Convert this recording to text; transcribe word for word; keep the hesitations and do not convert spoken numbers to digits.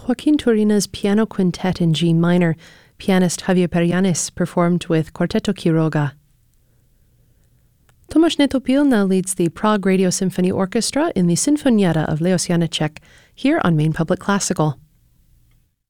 Joaquin Turina's Piano Quintet in G minor, pianist Javier Perianis performed with Quarteto Quiroga. Tomasz Netopil now leads the Prague Radio Symphony Orchestra in the Sinfonietta of Leos Janáček, here on Maine Public Classical.